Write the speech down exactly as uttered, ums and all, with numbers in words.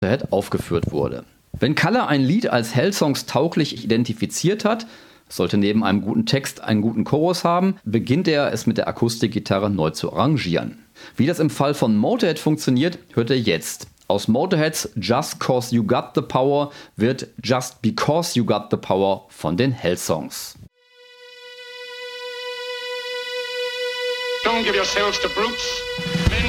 Motorhead aufgeführt wurde. Wenn Kalle ein Lied als Hell-Songs tauglich identifiziert hat, es sollte neben einem guten Text einen guten Chorus haben, beginnt er es mit der Akustikgitarre neu zu arrangieren. Wie das im Fall von Motorhead funktioniert, hört ihr jetzt. Aus Motorheads Just Cause You Got the Power wird Just Because You Got the Power von den Hell-Songs. Don't give yourselves to brutes.